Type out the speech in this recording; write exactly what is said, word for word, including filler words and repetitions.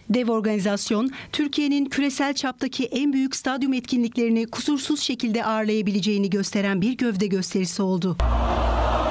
Dev organizasyon, Türkiye'nin küresel çaptaki en büyük stadyum etkinliklerini kusursuz şekilde ağırlayabileceğini gösteren bir gövde gösterisi oldu.